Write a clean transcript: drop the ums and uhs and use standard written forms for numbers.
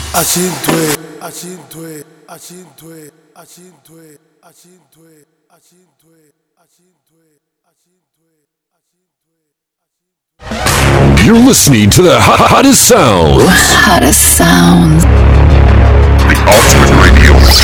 ashintwe ashintwe ashintwe ashintwe ashintwe ashintwe ashintwe ashintwe. You're listening to the hottest sounds. Hottest sounds. The Ultimate Radio